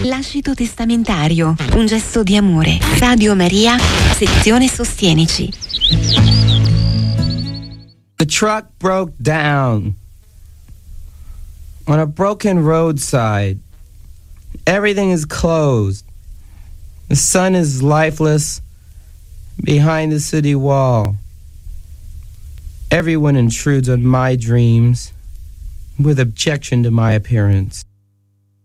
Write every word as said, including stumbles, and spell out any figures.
Lascito testamentario, un gesto di amore. Radio Maria, sezione Sostienici. The truck broke down on a broken roadside. Everything is closed. The sun is lifeless behind the city wall. Everyone intrudes on my dreams with objection to my appearance.